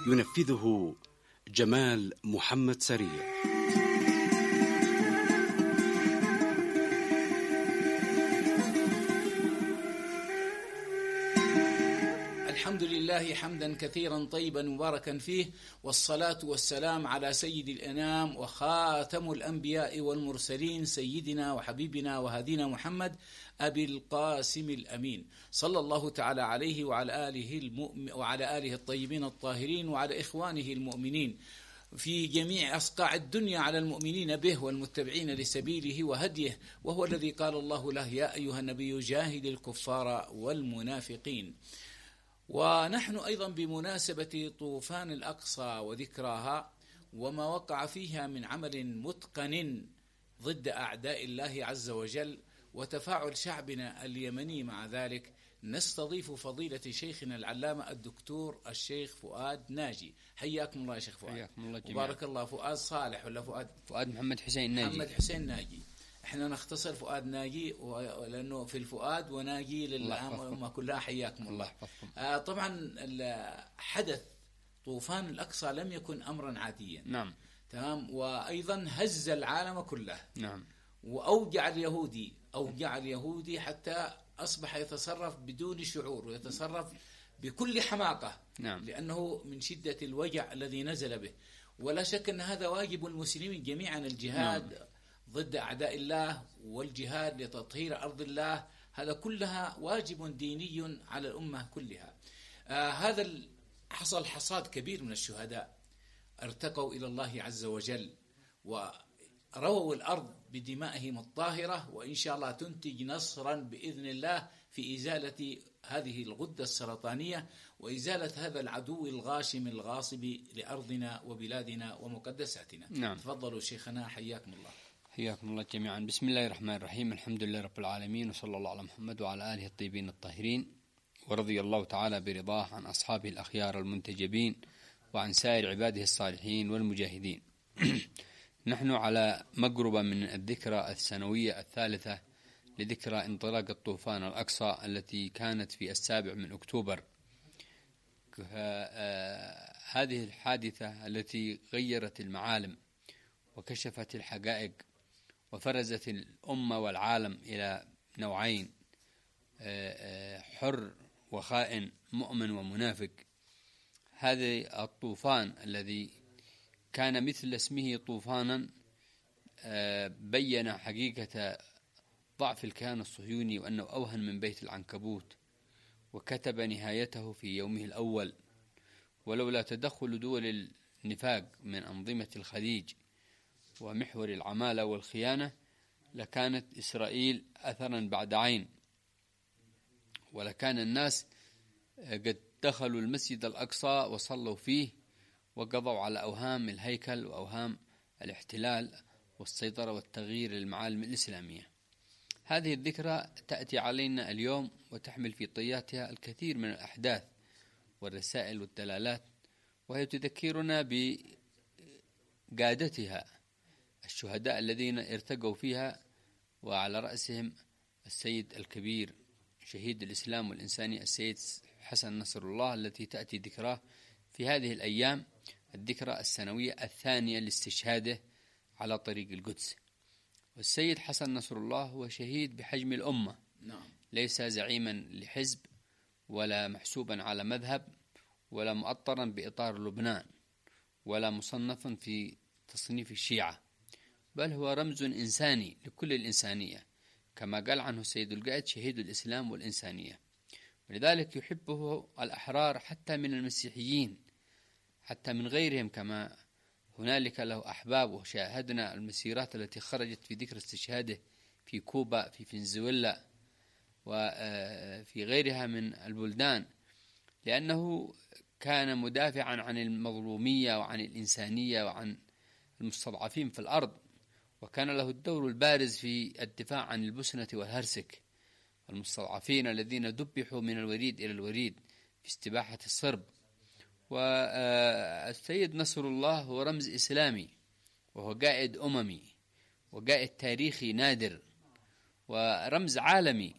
ينفذه جمال محمد سريع. الحمد لله حمدا كثيرا طيبا مباركا فيه، والصلاة والسلام على سيد الأنام وخاتم الأنبياء والمرسلين سيدنا وحبيبنا وهدينا محمد أبي القاسم الأمين، صلى الله تعالى عليه وعلى آله الطيبين الطاهرين وعلى إخوانه المؤمنين في جميع أصقاع الدنيا على المؤمنين به والمتبعين لسبيله وهديه، وهو الذي قال الله له: يا أيها النبي جاهد الكفار والمنافقين. ونحن أيضا بمناسبة طوفان الأقصى وذكراها وما وقع فيها من عمل متقن ضد أعداء الله عز وجل وتفاعل شعبنا اليمني مع ذلك، نستضيف فضيلة شيخنا العلامة الدكتور الشيخ فؤاد ناجي. حياكم الله يا شيخ فؤاد. حياكم الله جميعا. وبارك الله. فؤاد صالح ولا فؤاد محمد حسين ناجي؟ محمد حسين ناجي. احنا نختصر فؤاد ناجي لأنه في الفؤاد وناجي للأمة كلها. حياكم الله. طبعا حدث طوفان الأقصى لم يكن أمرا عاديا. نعم. تمام. وأيضا هز العالم كله. نعم. وأوجع اليهودي حتى أصبح يتصرف بدون شعور ويتصرف بكل حماقة. نعم. لأنه من شدة الوجع الذي نزل به. ولا شك أن هذا واجب المسلمين جميعا، الجهاد نعم. ضد أعداء الله والجهاد لتطهير أرض الله، هذا كلها واجب ديني على الأمة كلها. هذا حصل حصاد كبير من الشهداء ارتقوا إلى الله عز وجل ورووا الأرض بدمائهم الطاهرة، وإن شاء الله تنتج نصرا بإذن الله في إزالة هذه الغدة السرطانية وإزالة هذا العدو الغاشم الغاصب لأرضنا وبلادنا ومقدساتنا. نعم. تفضلوا شيخنا. حياكم الله. حياكم الله جميعا. بسم الله الرحمن الرحيم. الحمد لله رب العالمين، وصلى الله على محمد وعلى آله الطيبين الطاهرين، ورضي الله تعالى برضاه عن أصحابه الأخيار المنتجبين وعن سائر عباده الصالحين والمجاهدين. نحن على مقربة من الذكرى السنوية الثالثة لذكرى انطلاق الطوفان الأقصى التي كانت في 7 أكتوبر. هذه الحادثة التي غيرت المعالم وكشفت الحقائق وفرزت الأمة والعالم إلى نوعين: حر وخائن، مؤمن ومنافق. هذا الطوفان الذي كان مثل اسمه طوفانا بين حقيقة ضعف الكيان الصهيوني وأنه أوهن من بيت العنكبوت، وكتب نهايته في يومه الأول. ولولا تدخل دول النفاق من أنظمة الخليج ومحور العمالة والخيانة لكانت إسرائيل أثرا بعد عين، ولكان الناس قد دخلوا المسجد الأقصى وصلوا فيه وقضوا على أوهام الهيكل وأوهام الاحتلال والسيطرة والتغيير للمعالم الإسلامية. هذه الذكرى تأتي علينا اليوم وتحمل في طياتها الكثير من الأحداث والرسائل والدلالات، وهي تذكرنا بقادتها الشهداء الذين ارتقوا فيها، وعلى رأسهم السيد الكبير شهيد الإسلام والإنسانية السيد حسن نصر الله، التي تأتي ذكراه في هذه الأيام، الذكرى السنوية الثانية لاستشهاده على طريق القدس. والسيد حسن نصر الله هو شهيد بحجم الأمة. نعم. ليس زعيما لحزب ولا محسوبا على مذهب ولا مؤطرا بإطار لبنان ولا مصنفا في تصنيف الشيعة، بل هو رمز إنساني لكل الإنسانية، كما قال عنه السيد القائد شهيد الإسلام والإنسانية. ولذلك يحبه الأحرار حتى من المسيحيين، حتى من غيرهم، كما هنالك له أحباب. وشاهدنا المسيرات التي خرجت في ذكر استشهاده في كوبا، في فنزويلا، وفي غيرها من البلدان، لأنه كان مدافعا عن المظلومية وعن الإنسانية وعن المستضعفين في الأرض، وكان له الدور البارز في الدفاع عن البسنة والهرسك المستضعفين الذين ذبحوا من الوريد إلى الوريد في استباحة الصرب. والسيد نصر الله هو رمز إسلامي، وهو قائد أممي وقائد تاريخي نادر ورمز عالمي